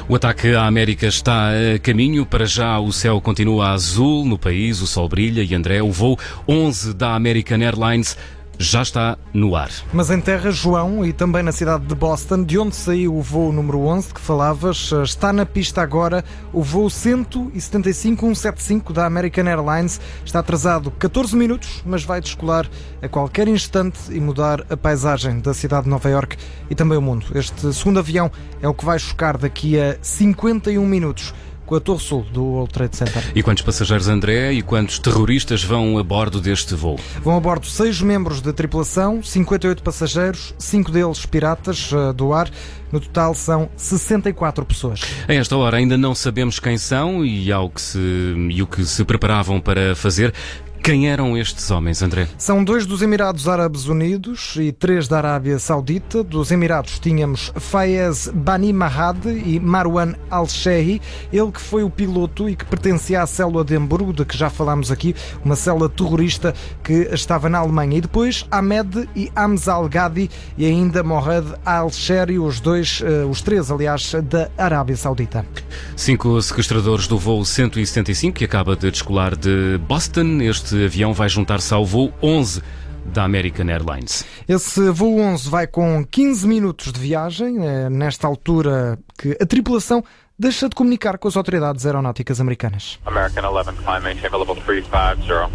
O ataque à América está a caminho. Para já o céu continua azul no país, o sol brilha e, André, o voo 11 da American Airlines já está no ar. Mas em terra, João, e também na cidade de Boston, de onde saiu o voo número 11 de que falavas, está na pista agora o voo 175 da American Airlines. Está atrasado 14 minutos, mas vai descolar a qualquer instante e mudar a paisagem da cidade de Nova Iorque e também o mundo. Este segundo avião é o que vai chocar daqui a 51 minutos com a Torre Sul do World Trade Center. E quantos passageiros, André, e quantos terroristas vão a bordo deste voo? Vão a bordo 6 membros da tripulação, 58 passageiros, 5 deles piratas do ar. No total são 64 pessoas. A esta hora ainda não sabemos quem são e o que se preparavam para fazer. Quem eram estes homens, André? São 2 dos Emirados Árabes Unidos e 3 da Arábia Saudita. Dos Emirados tínhamos Fayez Bani Mahad e Marwan Al-Shehi, ele que foi o piloto e que pertencia à célula de Hamburgo, de que já falámos aqui, uma célula terrorista que estava na Alemanha. E depois Ahmed e Hamza Al-Ghadi e ainda Mohamed Al-Sheri, os 3, aliás, da Arábia Saudita. 5 sequestradores do voo 175, que acaba de descolar de Boston. Este avião vai juntar-se ao voo 11 da American Airlines. Esse voo 11 vai com 15 minutos de viagem, nesta altura que a tripulação deixa de comunicar com as autoridades aeronáuticas americanas. American 11, climb maintain level 350.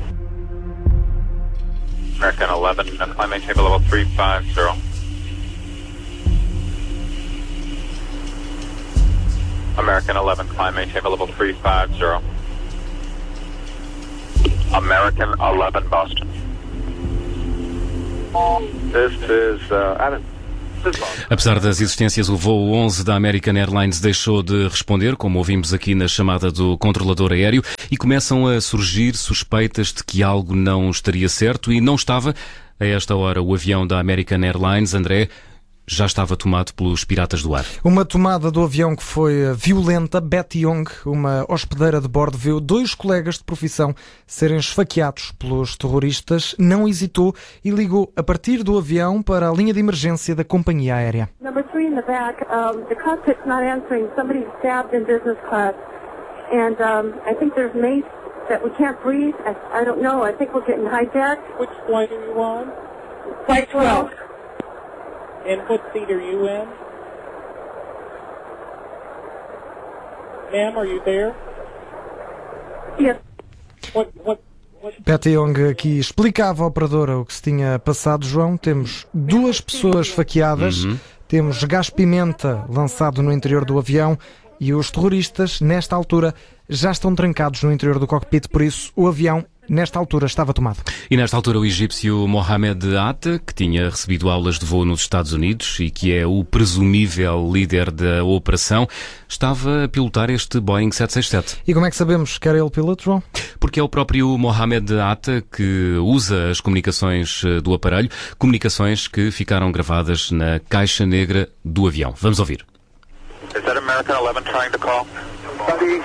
American 11, climb maintain level 350. American 11, climb maintain level 350. American 11, Boston. This is Adam. Apesar das existências, o voo 11 da American Airlines deixou de responder, como ouvimos aqui na chamada do controlador aéreo, e começam a surgir suspeitas de que algo não estaria certo, e não estava. A esta hora, o avião da American Airlines, André, já estava tomado pelos piratas do ar. Uma tomada do avião que foi violenta. Betty Young, uma hospedeira de bordo, viu 2 colegas de profissão serem esfaqueados pelos terroristas. Não hesitou e ligou a partir do avião para a linha de emergência da companhia aérea. Number 3 in the back, the cockpit's not answering. Somebody's stabbed in business class. And I think there's mates that we can't breathe. I don't know. I think we're getting hijacked. Which flight are you on? Flight 12. And what seat are you in? Ma'am, are you there? Yes. What? Betty Young aqui explicava à operadora o que se tinha passado, João. Temos 2 pessoas esfaqueadas, temos gás-pimenta lançado no interior do avião e os terroristas, nesta altura, já estão trancados no interior do cockpit, por isso o avião, nesta altura, estava tomado. E nesta altura o egípcio Mohamed Atta, que tinha recebido aulas de voo nos Estados Unidos e que é o presumível líder da operação, estava a pilotar este Boeing 767. E como é que sabemos que era ele o piloto, João? Porque é o próprio Mohamed Atta que usa as comunicações do aparelho, comunicações que ficaram gravadas na caixa negra do avião. Vamos ouvir. Is that American 11 trying to call? Buddy,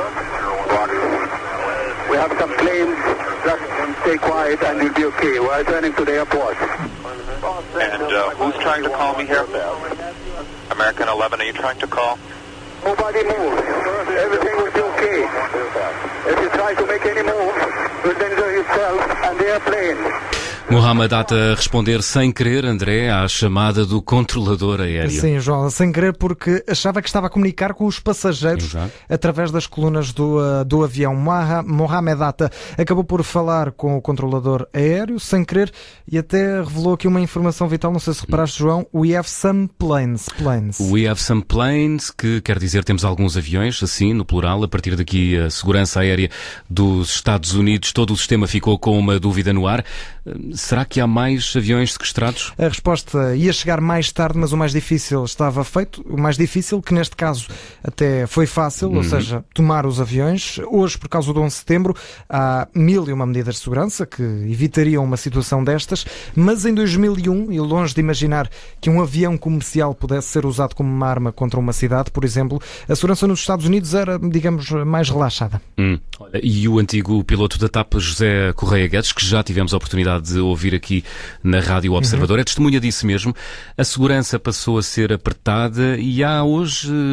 we have some planes. Just stay quiet and you'll be okay. We're returning to the airport. And who's trying to call me here? American 11, are you trying to call? Nobody move. Everything will be okay. If you try to make any move, you'll danger yourself and the airplane. Mohamed Atta a responder sem querer, André, à chamada do controlador aéreo. Sim, João, sem querer, porque achava que estava a comunicar com os passageiros. Exato. Através das colunas do avião. Mohamed Atta acabou por falar com o controlador aéreo, sem querer, e até revelou aqui uma informação vital, não sei se reparaste, João, we have some planes. We have some planes, que quer dizer temos alguns aviões, assim, no plural. A partir daqui, a segurança aérea dos Estados Unidos, todo o sistema ficou com uma dúvida no ar. Será que há mais aviões sequestrados? A resposta ia chegar mais tarde, mas o mais difícil estava feito. O mais difícil, que neste caso até foi fácil, ou seja, tomar os aviões. Hoje, por causa do 11 de setembro, há 1001 medidas de segurança que evitariam uma situação destas, mas em 2001, e longe de imaginar que um avião comercial pudesse ser usado como uma arma contra uma cidade, por exemplo, a segurança nos Estados Unidos era, digamos, mais relaxada. E o antigo piloto da TAP, José Correia Guedes, que já tivemos a oportunidade de ouvir aqui na Rádio Observador, é testemunha disso mesmo. A segurança passou a ser apertada e há hoje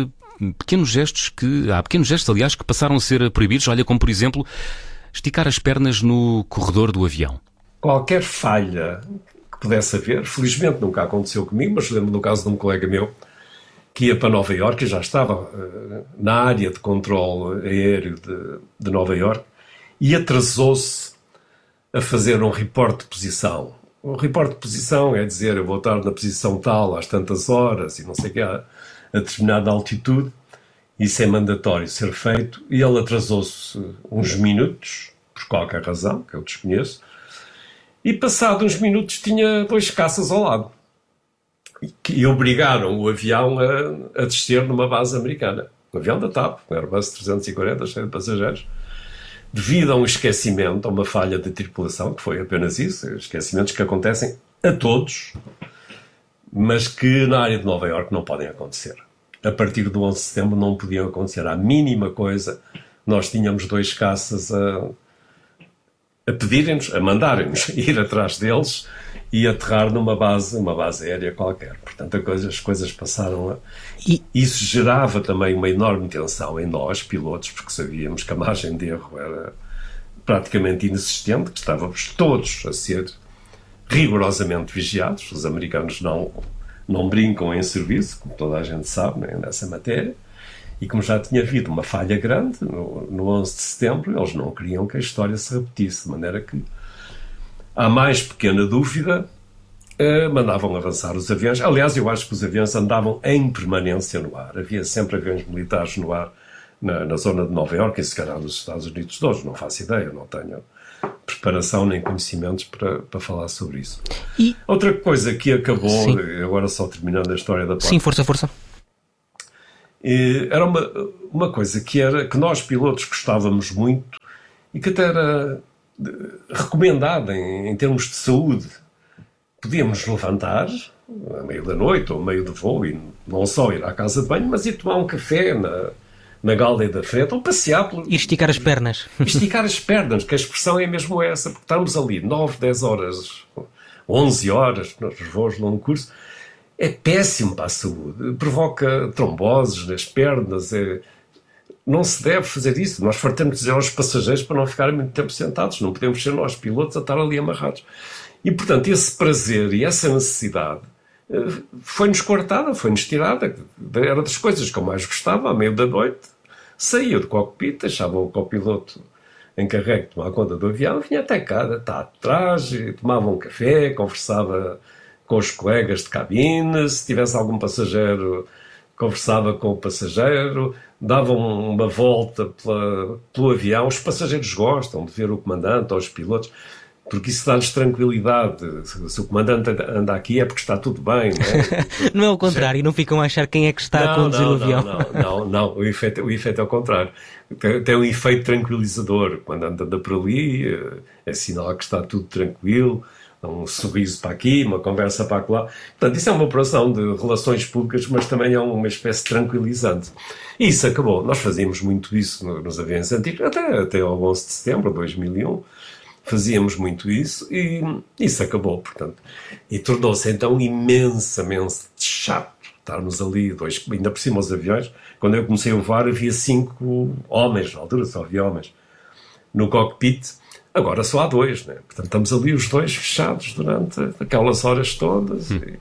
pequenos gestos aliás, que passaram a ser proibidos. Olha, como por exemplo, esticar as pernas no corredor do avião. Qualquer falha que pudesse haver, felizmente nunca aconteceu comigo, mas lembro do caso de um colega meu que ia para Nova Iorque e já estava na área de controle aéreo de Nova Iorque e atrasou-se a fazer um reporte de posição. Um reporte de posição é dizer, eu vou estar na posição tal às tantas horas e não sei o que, a determinada altitude. Isso é mandatório ser feito e ele atrasou-se uns minutos, por qualquer razão, que eu desconheço, e passado uns minutos tinha 2 caças ao lado. E obrigaram o avião a descer numa base americana. Um avião da TAP, um Airbus 340, cheio de passageiros, devido a um esquecimento, a uma falha de tripulação, que foi apenas isso, esquecimentos que acontecem a todos, mas que na área de Nova Iorque não podem acontecer. A partir do 11 de setembro não podiam acontecer a mínima coisa. Nós tínhamos 2 caças a pedirem-nos, a mandarem-nos ir atrás deles e aterrar numa base aérea qualquer. Portanto, as coisas passaram Isso gerava também uma enorme tensão em nós, pilotos, porque sabíamos que a margem de erro era praticamente inexistente, que estávamos todos a ser rigorosamente vigiados. Os americanos não brincam em serviço, como toda a gente sabe, né, nessa matéria. E como já tinha havido uma falha grande no 11 de setembro, eles não queriam que a história se repetisse, de maneira que, à mais pequena dúvida, mandavam avançar os aviões. Aliás, eu acho que os aviões andavam em permanência no ar. Havia sempre aviões militares no ar na zona de Nova Iorque e se calhar nos Estados Unidos todos. Não faço ideia, não tenho preparação nem conhecimentos para falar sobre isso. E outra coisa que acabou, sim, agora só terminando a história da porta. Sim, força. Era uma coisa que nós pilotos gostávamos muito e que até era recomendada em termos de saúde. Podíamos levantar a meio da noite ou a meio do voo e não só ir à casa de banho, mas ir tomar um café na Galeia da Frente ou passear e esticar as pernas. Esticar as pernas, que a expressão é mesmo essa, porque estamos ali 9, 10 horas, 11 horas nos voos de longo curso. É péssimo para a saúde, provoca tromboses nas pernas, não se deve fazer isso. Nós fartamos dizer aos passageiros para não ficarem muito tempo sentados, não podemos ser nós pilotos a estar ali amarrados. E, portanto, esse prazer e essa necessidade foi-nos cortada, foi-nos tirada. Era das coisas que eu mais gostava, à meia da noite, saía do cockpit, deixava o copiloto encarregue de tomar conta do avião, vinha até cá, está atrás, tomava um café, conversava com os colegas de cabine, se tivesse algum passageiro, conversava com o passageiro, dava uma volta pelo avião. Os passageiros gostam de ver o comandante ou os pilotos, porque isso dá-lhes tranquilidade. Se o comandante anda aqui é porque está tudo bem, não é? Não é o contrário, não ficam a achar quem é que está a conduzir o avião. Não, o efeito é o contrário. Tem um efeito tranquilizador. O comandante anda por ali, é sinal que está tudo tranquilo, um sorriso para aqui, uma conversa para lá. Portanto, isso é uma operação de relações públicas, mas também é uma espécie de tranquilizante. E isso acabou. Nós fazíamos muito isso nos aviões antigos, até ao 11 de setembro de 2001. Fazíamos muito isso e isso acabou, portanto. E tornou-se então imensamente chato estarmos ali, ainda por cima os aviões. Quando eu comecei a voar havia 5 homens, na altura só havia homens, no cockpit. Agora só há 2, né? Portanto estamos ali os 2 fechados durante aquelas horas todas. E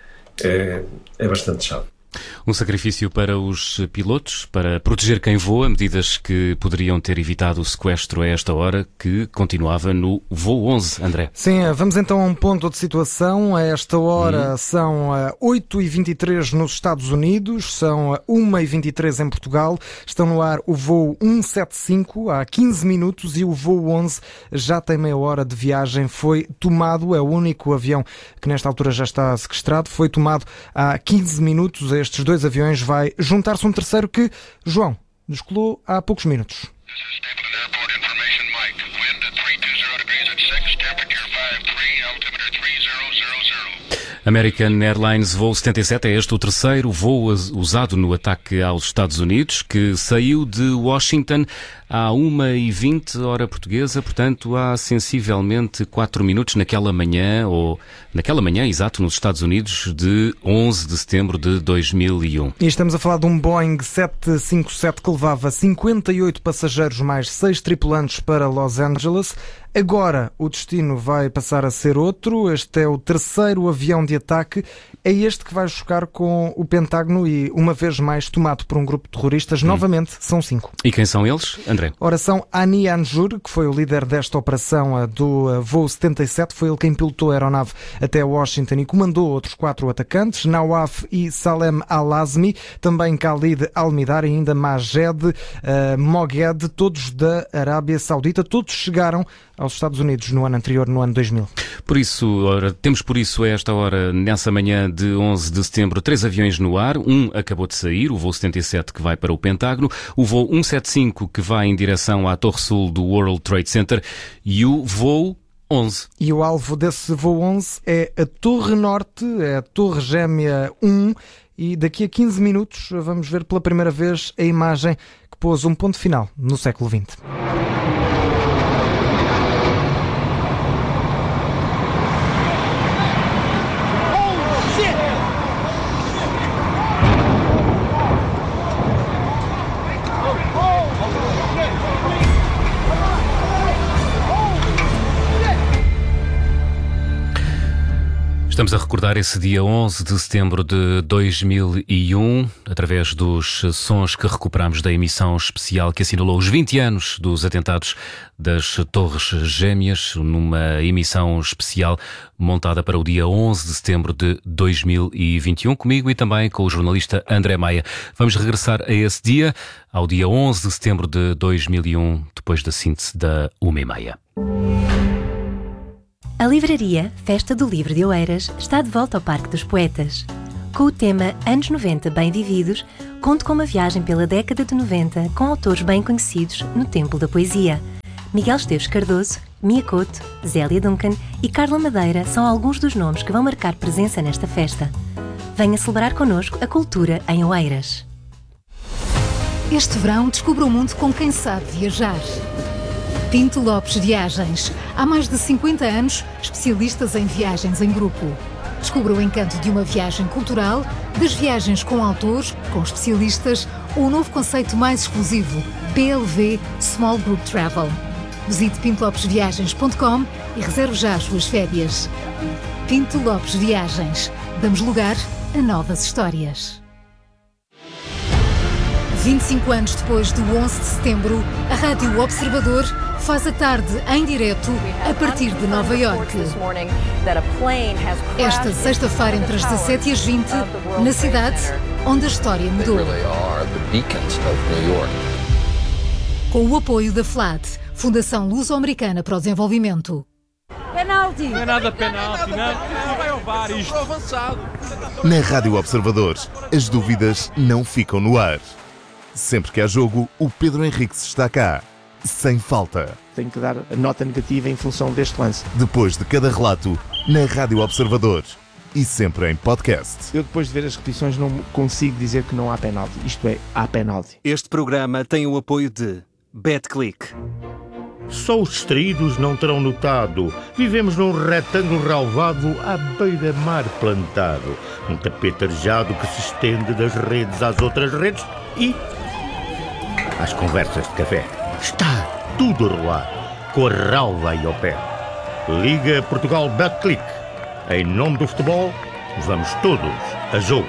é bastante chato. Um sacrifício para os pilotos, para proteger quem voa, medidas que poderiam ter evitado o sequestro a esta hora, que continuava no voo 11, André. Sim, vamos então a um ponto de situação. A esta hora são 8h23 nos Estados Unidos, são 1h23 em Portugal. Estão no ar o voo 175 há 15 minutos e o voo 11 já tem meia hora de viagem. Foi tomado, é o único avião que nesta altura já está sequestrado, foi tomado há 15 minutos. Estes 2 aviões vai juntar-se um terceiro que, João, descolou há poucos minutos. American Airlines voo 77 é este o terceiro voo usado no ataque aos Estados Unidos, que saiu de Washington à 1h20, hora portuguesa, portanto há sensivelmente 4 minutos naquela manhã, exato, nos Estados Unidos, de 11 de setembro de 2001. E estamos a falar de um Boeing 757 que levava 58 passageiros mais 6 tripulantes para Los Angeles. Agora o destino vai passar a ser outro. Este é o terceiro avião de ataque. É este que vai chocar com o Pentágono e, uma vez mais, tomado por um grupo de terroristas. Novamente, são 5. E quem são eles, André? Ora, são Hani Hanjour, que foi o líder desta operação do voo 77. Foi ele quem pilotou a aeronave até Washington e comandou outros 4 atacantes. Nawaf e Salem Al-Azmi, também Khalid Al-Midar e ainda Majed Moghed, todos da Arábia Saudita. Todos chegaram aos Estados Unidos no ano anterior, no ano 2000. Temos por isso a esta hora, nessa manhã de 11 de setembro, 3 aviões no ar. Um acabou de sair, o voo 77 que vai para o Pentágono, o voo 175 que vai em direção à Torre Sul do World Trade Center e o voo 11. E o alvo desse voo 11 é a Torre Norte, é a Torre Gêmea 1, e daqui a 15 minutos vamos ver pela primeira vez a imagem que pôs um ponto final no século XX. Estamos a recordar esse dia 11 de setembro de 2001, através dos sons que recuperamos da emissão especial que assinalou os 20 anos dos atentados das Torres Gêmeas, numa emissão especial montada para o dia 11 de setembro de 2021, comigo e também com o jornalista André Maia. Vamos regressar a esse dia, ao dia 11 de setembro de 2001, depois da síntese da 1h30. A livraria Festa do Livro de Oeiras está de volta ao Parque dos Poetas. Com o tema Anos 90 Bem Vividos, conto com uma viagem pela década de 90 com autores bem conhecidos no Templo da Poesia. Miguel Esteves Cardoso, Mia Couto, Zélia Duncan e Carla Madeira são alguns dos nomes que vão marcar presença nesta festa. Venha celebrar connosco a cultura em Oeiras. Este verão descubra o mundo com quem sabe viajar. Pinto Lopes Viagens. Há mais de 50 anos, especialistas em viagens em grupo. Descubra o encanto de uma viagem cultural, das viagens com autores, com especialistas, ou o novo conceito mais exclusivo, PLV Small Group Travel. Visite pintolopesviagens.com e reserve já as suas férias. Pinto Lopes Viagens. Damos lugar a novas histórias. 25 anos depois do 11 de setembro, a Rádio Observador faz a tarde em direto a partir de Nova Iorque. Esta sexta-feira, entre as 17 e as 20, na cidade onde a história mudou. Com o apoio da FLAD, Fundação Luso-Americana para o Desenvolvimento. Penalti! Não é nada penalti, não vai ao VAR isto. Avançado. Na Rádio Observador, as dúvidas não ficam no ar. Sempre que há jogo, o Pedro Henriques está cá, sem falta. Tenho que dar a nota negativa em função deste lance. Depois de cada relato, na Rádio Observador e sempre em podcast. Eu, depois de ver as repetições, não consigo dizer que não há penalti. Isto é, há penalti. Este programa tem o apoio de BetClick. Só os distraídos não terão notado. Vivemos num retângulo relvado à beira-mar plantado. Um tapete arejado que se estende das redes às outras redes e às conversas de café. Está tudo a rolar, com a relva aí ao pé. Liga Portugal BetClick. Em nome do futebol, vamos todos a jogo.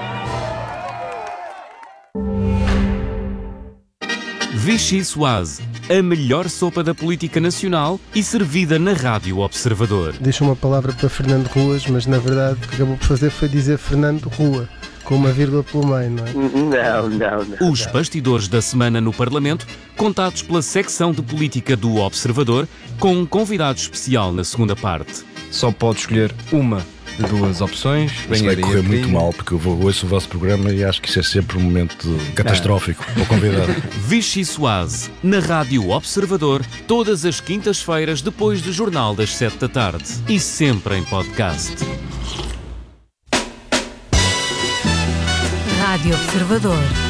Vichy Soise, a melhor sopa da política nacional e servida na Rádio Observador. Deixa uma palavra para Fernando Ruas, mas na verdade o que acabou por fazer foi dizer Fernando Rua, com uma vírgula pelo meio, não é? Não. Os bastidores da semana no Parlamento, contados pela secção de política do Observador, com um convidado especial na segunda parte. Só pode escolher uma de duas opções. Isso vai correr muito mal, porque eu ouço o vosso programa e acho que isso é sempre um momento catastrófico para o convidado. Vichy Soise, na Rádio Observador, todas as quintas-feiras depois do Jornal das 7 da tarde. E sempre em podcast. Rádio Observador.